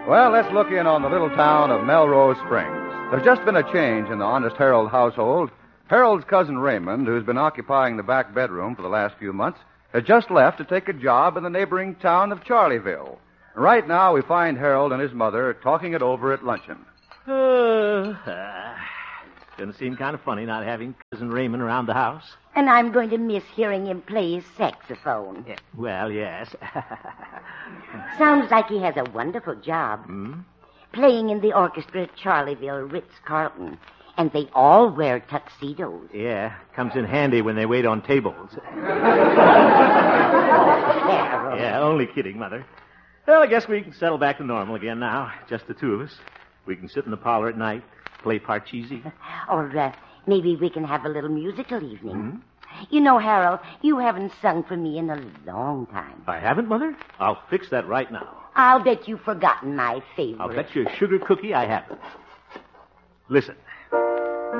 Well, let's look in on the little town of Melrose Springs. There's just been a change in the Honest Harold household. Harold's cousin Raymond, who's been occupying the back bedroom for the last few months, has just left to take a job in the neighboring town of Charleville. Right now, we find Harold and his mother talking it over at luncheon. It's going to seem kind of funny not having Cousin Raymond around the house. And I'm going to miss hearing him play his saxophone. Yeah, well, yes. Sounds like he has a wonderful job. Playing in the orchestra at Charleville Ritz-Carlton. And they all wear tuxedos. Yeah, comes in handy when they wait on tables. Yeah, only kidding, Mother. Well, I guess we can settle back to normal again now. Just the two of us. We can sit in the parlor at night, play Parcheesi. Or maybe we can have a little musical evening. You know, Harold, you haven't sung for me in a long time. I haven't, Mother? I'll fix that right now. I'll bet you've forgotten my favorite. I'll bet you a sugar cookie I haven't. Listen.